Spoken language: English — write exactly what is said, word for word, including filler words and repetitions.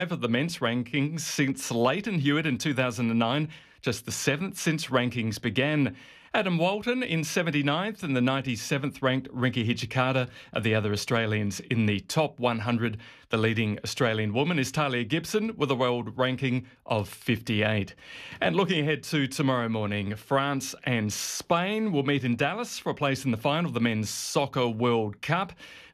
of the men's rankings since Leighton Hewitt in two thousand nine, just the seventh since rankings began. Adam Walton in seventy-ninth and the ninety-seventh ranked Rinky Hijikata are the other Australians in the top one hundred. The leading Australian woman is Talia Gibson with a world ranking of fifty-eight. And looking ahead to tomorrow morning, France and Spain will meet in Dallas for a place in the final of the Men's Soccer World Cup.